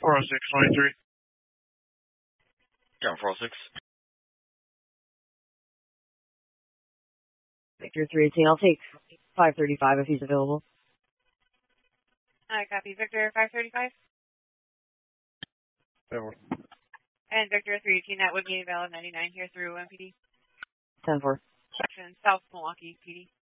40623. Yeah, 406. Victor 318, I'll take 535 if he's available. I copy. Victor 535. Over. And Victor 318, that would be valid 99 here through MPD. 10-4. Section South Milwaukee PD.